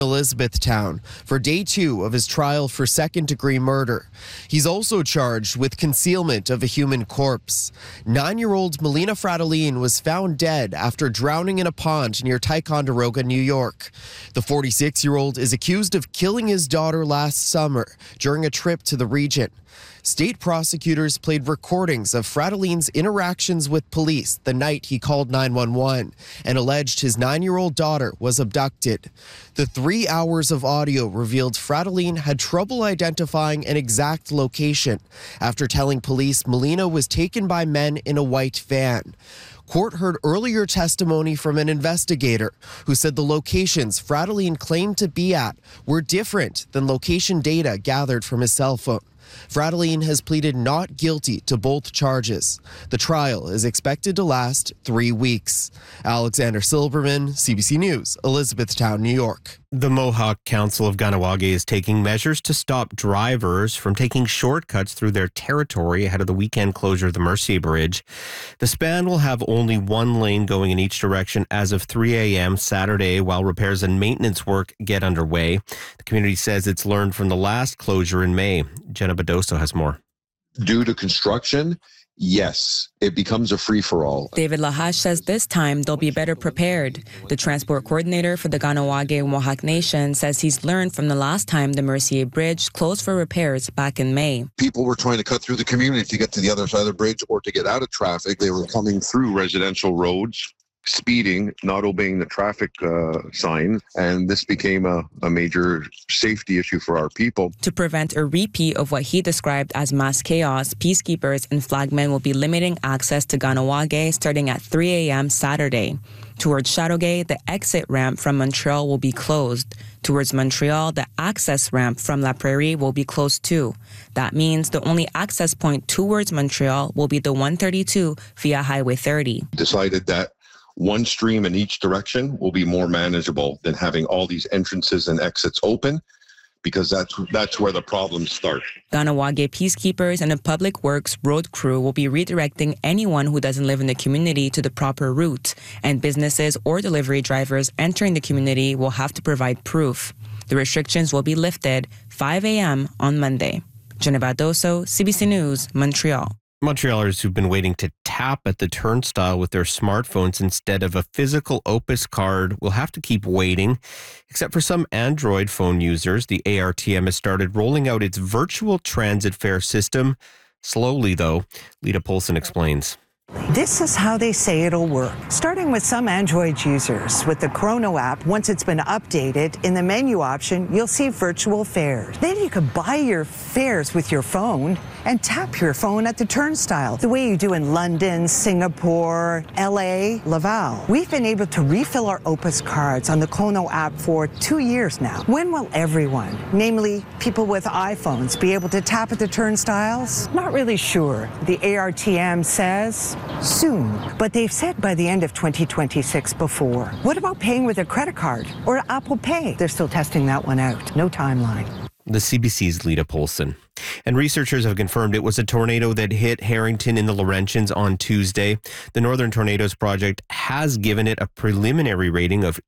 Elizabethtown for day 2 of his trial for second-degree murder. He's also charged with concealment of a human corpse. 9-year-old Melina Fratellin was found dead after drowning in a pond near Ticonderoga, New York. The 46-year-old is accused of killing his daughter last summer during a trip to the region. State prosecutors played recordings of Fratellin's interactions with police the night he called 911 and alleged his 9-year-old daughter was abducted. The 3 hours of audio revealed Fratellin had trouble identifying an exact location after telling police Melina was taken by men in a white van. Court heard earlier testimony from an investigator who said the locations Fratellin claimed to be at were different than location data gathered from his cell phone. Fratellin has pleaded not guilty to both charges. The trial is expected to last 3 weeks. Alexander Silberman, CBC News, Elizabethtown, New York. The Mohawk Council of Kahnawake is taking measures to stop drivers from taking shortcuts through their territory ahead of the weekend closure of the Mercier Bridge. The span will have only one lane going in each direction as of 3 a.m. Saturday while repairs and maintenance work get underway. The community says it's learned from the last closure in May. Jenna Badoso has more. Due to construction, yes, it becomes a free-for-all. David Lahash says this time they'll be better prepared. The transport coordinator for the Kahnawake Mohawk Nation says he's learned from the last time the Mercier Bridge closed for repairs back in May. People were trying to cut through the community to get to the other side of the bridge or to get out of traffic. They were coming through residential roads, speeding, not obeying the traffic sign, and this became a major safety issue for our people. To prevent a repeat of what he described as mass chaos, peacekeepers and flagmen will be limiting access to Kahnawake starting at 3 a.m. Saturday. Towards Chateauguay, the exit ramp from Montreal will be closed. Towards Montreal, the access ramp from La Prairie will be closed too. That means the only access point towards Montreal will be the 132 via Highway 30. Decided that one stream in each direction will be more manageable than having all these entrances and exits open, because that's where the problems start. Kahnawake peacekeepers and a public works road crew will be redirecting anyone who doesn't live in the community to the proper route, and businesses or delivery drivers entering the community will have to provide proof. The restrictions will be lifted 5 a.m. on Monday. Jenna Badoso, CBC News, Montreal. Montrealers who've been waiting to tap at the turnstile with their smartphones instead of a physical Opus card will have to keep waiting. Except for some Android phone users, the ARTM has started rolling out its virtual transit fare system. Slowly, though. Lita Polson explains. This is how they say it'll work. Starting with some Android users. With the Chrono app, once it's been updated, in the menu option, you'll see virtual fares. Then you can buy your fares with your phone and tap your phone at the turnstile, the way you do in London, Singapore, LA, Laval. We've been able to refill our Opus cards on the Chrono app for 2 years now. When will everyone, namely people with iPhones, be able to tap at the turnstiles? Not really sure. The ARTM says soon, but they've said by the end of 2026 before. What about paying with a credit card or Apple Pay? They're still testing that one out. No timeline. The CBC's Lita Polson. And researchers have confirmed it was a tornado that hit Harrington in the Laurentians on Tuesday. The Northern Tornadoes Project has given it a preliminary rating of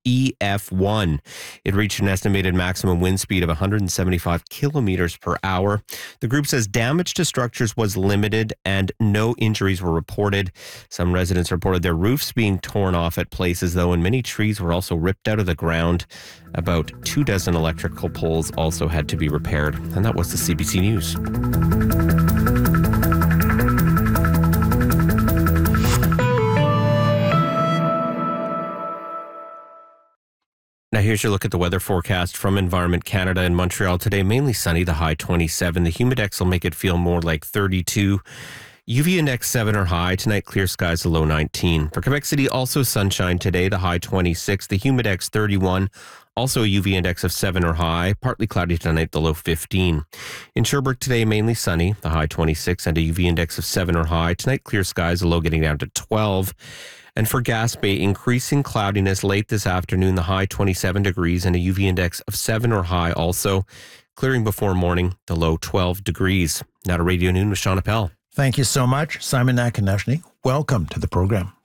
EF1. It reached an estimated maximum wind speed of 175 kilometers per hour. The group says damage to structures was limited and no injuries were reported. Some residents reported their roofs being torn off at places, though, and many trees were also ripped out of the ground. About 24 electrical poles also had to be repaired. And that was the CBC News. Now here's your look at the weather forecast from Environment Canada. In Montreal today, mainly sunny, the high 27. The humidex will make it feel more like 32. UV index 7 or high. Tonight, clear skies, the low 19. For Quebec City, also sunshine today, the high 26. The humidex 31. Also a UV index of 7 or high. Partly cloudy tonight, the low 15. In Sherbrooke today, mainly sunny, the high 26, and a UV index of 7 or high. Tonight, clear skies, the low getting down to 12. And for Gaspé, increasing cloudiness late this afternoon, the high 27 degrees, and a UV index of 7 or high also. Clearing before morning, the low 12 degrees. Now to Radio Noon with Sean Appel. Thank you so much, Simon Nakanashny. Welcome to the program.